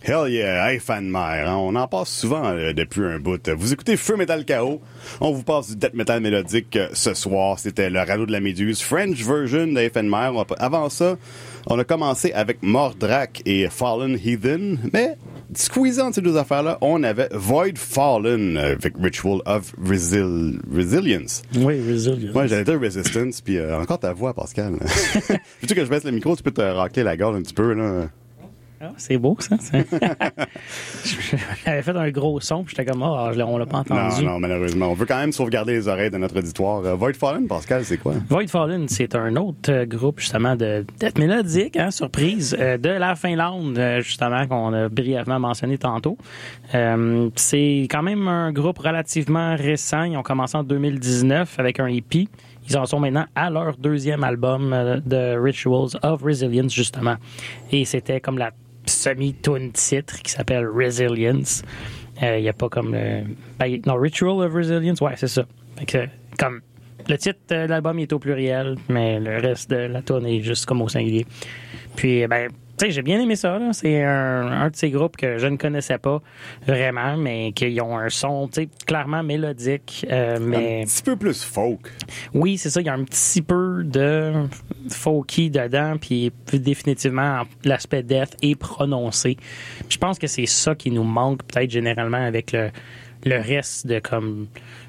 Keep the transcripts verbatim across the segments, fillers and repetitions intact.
Hell yeah, hey fan de mer, hein? On en passe souvent euh, depuis un bout. Vous écoutez Feu Metal K O, on vous passe du death metal mélodique euh, ce soir. C'était le radeau de la Méduse, French version de F N Mer. Avant ça, on a commencé avec Mordrak et Fallen Heathen, mais squeezant entre ces deux affaires-là, on avait Void Fallen avec Ritual of Resil- Resilience. Oui, Resilience. Ouais, j'allais dire Resistance, puis euh, encore ta voix, Pascal. Veux-tu que je baisse le micro, tu peux te racler la gorge un petit peu, là? Ah, c'est beau, ça. J'avais fait un gros son, puis j'étais comme, oh, on l'a pas entendu. Non, non, malheureusement. On veut quand même sauvegarder les oreilles de notre auditoire. Euh, Void Fallen, Pascal, c'est quoi? Void Fallen, c'est un autre euh, groupe, justement, de death mélodique, hein, surprise, euh, de la Finlande, euh, justement, qu'on a brièvement mentionné tantôt. Euh, c'est quand même un groupe relativement récent. Ils ont commencé en deux mille dix-neuf avec un E P. Ils en sont maintenant à leur deuxième album euh, de Rituals of Resilience, justement. Et c'était comme la semi-tune titre qui s'appelle Resilience. Il euh, n'y a pas comme... Euh, ben, non, Ritual of Resilience, ouais, c'est ça. Fait que, comme, le titre de l'album il est au pluriel, mais le reste de la tune est juste comme au singulier. Puis, ben, tu sais, j'ai bien aimé ça, là. C'est un, un de ces groupes que je ne connaissais pas vraiment, mais qui ont un son, tu sais, clairement mélodique, euh, mais... Un petit peu plus folk. Oui, c'est ça. Il y a un petit peu de folky dedans, puis définitivement, l'aspect death est prononcé. Puis je pense que c'est ça qui nous manque, peut-être, généralement, avec le, le reste de, comme,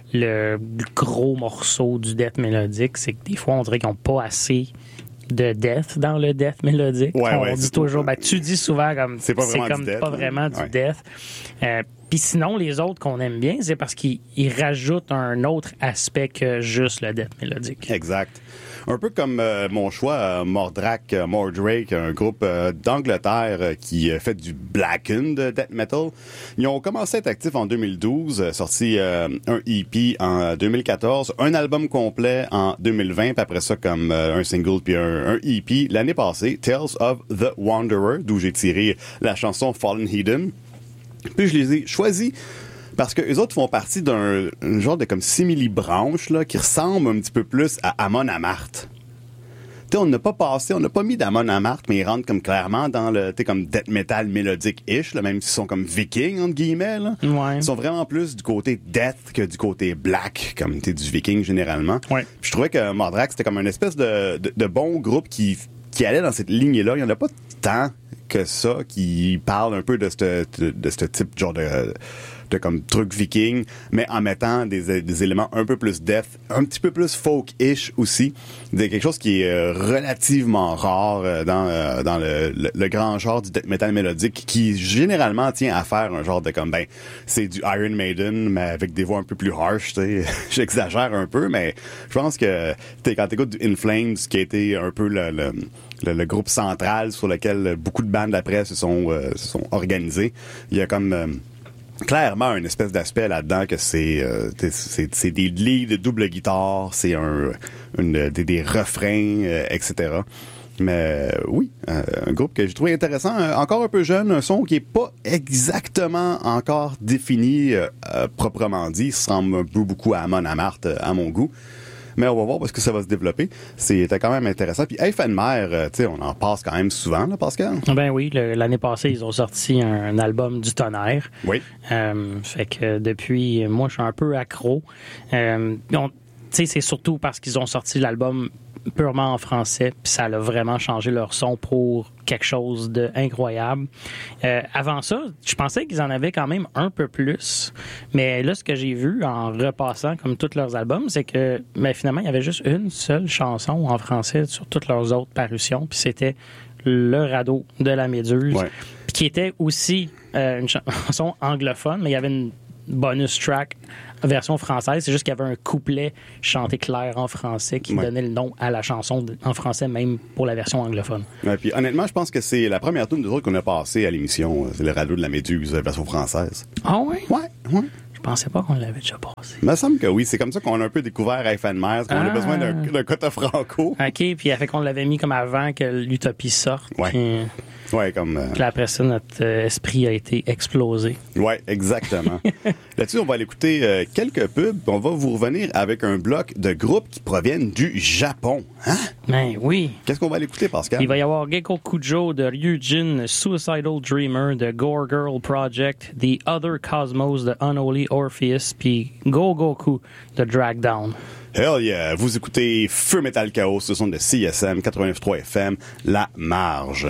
le gros morceau du death mélodique. C'est que des fois, on dirait qu'ils n'ont pas assez de death dans le death mélodique. Ouais, on ouais, dit toujours, ben, tu dis souvent comme c'est pas vraiment c'est comme du death, pas hein? vraiment du Ouais. death. Euh, Puis sinon, les autres qu'on aime bien, c'est parce qu'ils ils rajoutent un autre aspect que juste le death mélodique. Exact. Un peu comme euh, mon choix, euh, Mordrak, euh, Mordrake, un groupe euh, d'Angleterre euh, qui euh, fait du blackened death metal. Ils ont commencé à être actifs en deux mille douze, euh, sorti euh, un E P en deux mille quatorze, un album complet en deux mille vingt, puis après ça comme euh, un single puis un, un E P l'année passée, Tales of the Wanderer, d'où j'ai tiré la chanson Fallen Heathen. Puis je les ai choisis parce que eux autres font partie d'un un genre de comme simili-branche là, qui ressemble un petit peu plus à Amon Amarth. Tu sais, on n'a pas passé, on n'a pas mis d'Amon Amarth, mais ils rentrent comme clairement dans le, tu sais, comme death metal mélodique-ish, là, même s'ils sont comme vikings, entre guillemets, là. Ouais. Ils sont vraiment plus du côté death que du côté black, comme, tu sais, du viking, généralement. Ouais. Puis je trouvais que Mordrak, c'était comme une espèce de, de, de bon groupe qui, qui allait dans cette lignée-là. Il y en a pas tant que ça qui parle un peu de ce de ce type genre de de comme truc viking, mais en mettant des, des éléments un peu plus death, un petit peu plus folk-ish aussi. C'est quelque chose qui est euh, relativement rare euh, dans euh, dans le, le, le grand genre du death metal mélodique, qui généralement tient à faire un genre de comme ben c'est du Iron Maiden mais avec des voix un peu plus harsh, tu sais. J'exagère un peu, mais je pense que t'sais, quand t'écoutes du In Flames, qui a été un peu le, le Le, le groupe central sur lequel beaucoup de bandes après se sont, euh, se sont organisées. Il y a comme euh, clairement une espèce d'aspect là-dedans que c'est, euh, c'est, c'est des leads de double guitare, c'est un, une, des, des refrains, euh, et cetera. Mais euh, oui, euh, un groupe que j'ai trouvé intéressant, euh, encore un peu jeune, un son qui est pas exactement encore défini euh, euh, proprement dit. Il ressemble un peu beaucoup à Amon Amarth euh, à mon goût. Mais on va voir parce que ça va se développer. C'était quand même intéressant. Puis F N M R, tu sais, on en passe quand même souvent, là, Pascal? Ben oui, le, l'année passée, ils ont sorti un, un album du tonnerre. Oui. Euh, fait que depuis, moi, je suis un peu accro. Euh, tu sais, c'est surtout parce qu'ils ont sorti l'album purement en français, puis ça a vraiment changé leur son pour quelque chose d'incroyable. Euh, avant ça, je pensais qu'ils en avaient quand même un peu plus, mais là, ce que j'ai vu en repassant comme tous leurs albums, c'est que ben, finalement, il y avait juste une seule chanson en français sur toutes leurs autres parutions, puis c'était Le radeau de la Méduse, ouais. qui était aussi euh, une chanson anglophone, mais il y avait une bonus track version française, c'est juste qu'il y avait un couplet chanté clair en français qui ouais. donnait le nom à la chanson en français, même pour la version anglophone. Ouais, puis honnêtement, je pense que c'est la première tune de autres qu'on a passée à l'émission. C'est le radeau de la Méduse, version française. Ah oui? Ouais, ouais. Je pensais pas qu'on l'avait déjà passé. Il me semble que oui. C'est comme ça qu'on a un peu découvert F N M R, qu'on ah. a besoin d'un, d'un quota franco. OK, puis fait qu'on l'avait mis comme avant que l'Utopie sorte. Ouais. Puis... Ouais, comme... Euh... Puis après ça, notre euh, esprit a été explosé. Ouais, exactement. Là-dessus, on va aller écouter euh, quelques pubs. On va vous revenir avec un bloc de groupes qui proviennent du Japon. Hein? Ben oui. Qu'est-ce qu'on va aller écouter, Pascal? Il va y avoir Gekko Kujo de Ryujin, Suicidal Dreamer de Gore Girl Project, The Other Cosmos de Unholy Orpheus, puis Go Goku de Drag Down. Hell yeah! Vous écoutez Feu Metal Chaos, ce sont de C S M quatre-vingt-neuf point trois F M, La Marge.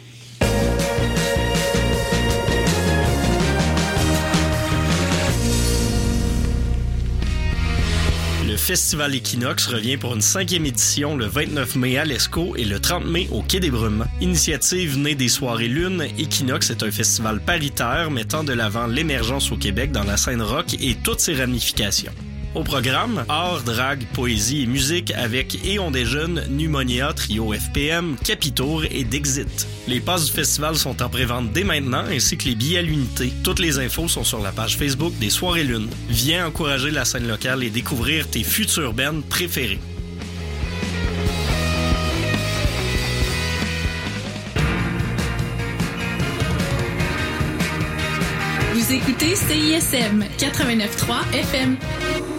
Le Festival Equinox revient pour une cinquième édition le vingt-neuf mai à l'Esco et le trente mai au Quai des Brumes. Initiative née des Soirées Lune, Equinox est un festival paritaire mettant de l'avant l'émergence au Québec dans la scène rock et toutes ses ramifications. Au programme, art, drague, poésie et musique avec Éon des Jeunes, Pneumonia, Trio F P M, Capitour et Dexit. Les passes du festival sont en prévente dès maintenant ainsi que les billets à l'unité. Toutes les infos sont sur la page Facebook des Soirées Lune. Viens encourager la scène locale et découvrir tes futures bands préférées. Vous écoutez C I S M quatre-vingt-neuf point trois F M.